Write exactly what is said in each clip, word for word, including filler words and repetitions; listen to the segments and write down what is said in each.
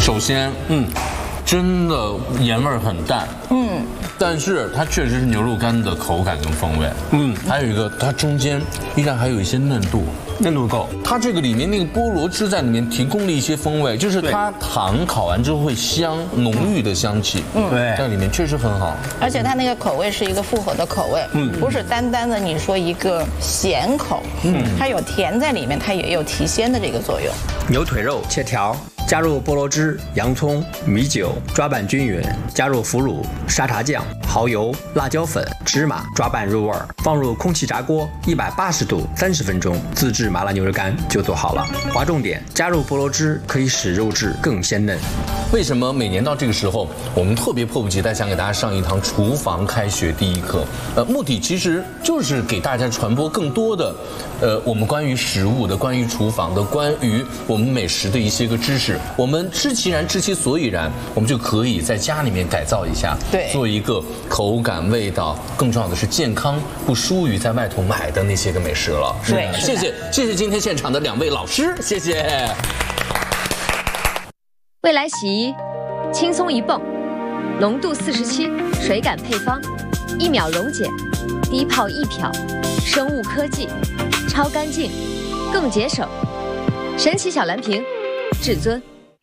首先，嗯，真的盐味很淡，嗯，但是它确实是牛肉干的口感跟风味，嗯，还有一个它中间依然还有一些嫩度。 嫩度够， 它这个里面那个菠萝汁在里面提供了一些风味，就是它糖烤完之后会香浓郁的香气，嗯，对，在里面确实很好。 而且它那个口味是一个复合的口味，嗯，不是单单的你说一个咸口，嗯，它有甜在里面，它也有提鲜的这个作用。 牛腿肉切条，加入菠萝汁、洋葱、米酒，抓拌均匀，加入腐乳、沙茶酱、蚝油、辣椒粉、芝麻，抓拌入味儿，放入空气炸锅一百八十度三十分钟，自制麻辣牛肉干就做好了。划重点，加入菠萝汁可以使肉质更鲜嫩。 为什么每年到这个时候，我们特别迫不及待想给大家上一堂厨房开学第一课？呃，目的其实就是给大家传播更多的，呃，我们关于食物的、关于厨房的、关于我们美食的一些个知识。我们知其然，知其所以然，我们就可以在家里面改造一下， 对， 做一个口感、味道，更重要的是健康，不输于在外头买的那些个美食了。 对， 谢谢，谢谢今天现场的两位老师，谢谢。 未来洗衣，轻松一泵，浓度四十七，水感配方，一秒溶解，低泡一漂，生物科技，超干净，更节省。神奇小蓝瓶，至尊。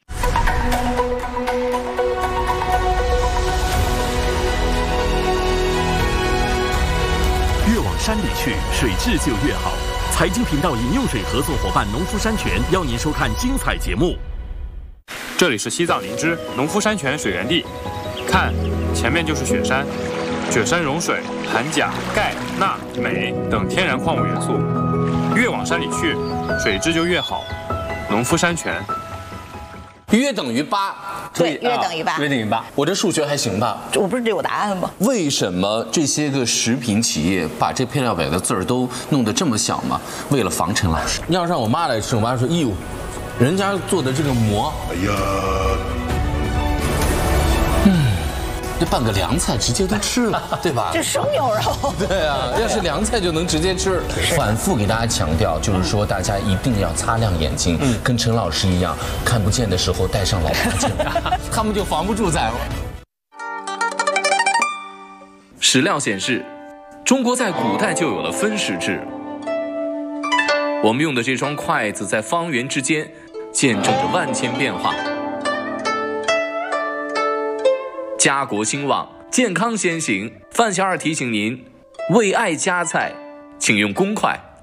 越往山里去，水质就越好。财经频道饮用水合作伙伴农夫山泉邀您收看精彩节目。 这里是西藏林芝农夫山泉水源地，看，前面就是雪山，雪山融水含钾、钙、钠、镁等天然矿物元素，越往山里去，水质就越好。农夫山泉， 约等于八， 对，约等于八， 约等于八。 我这数学还行吧？ 我不是有答案吗？ 为什么这些个食品企业把这配料表的字儿都弄得这么小嘛？为了防陈老师。要让我妈来吃，我妈说：“哎呦，人家做的这个馍，哎呀，嗯，这拌个凉菜直接都吃了，对吧？ 这生牛肉。 对啊，要是凉菜就能直接吃。反复给大家强调，就是说大家一定要擦亮眼睛，嗯，跟陈老师一样，看不见的时候戴上老花镜，他们就防不住咱了。 史料显示，中国在古代就有了分食制。我们用的这双筷子在方圆之间见证着万千变化。家国兴旺，健康先行。范小二提醒您，为爱夹菜，请用公筷。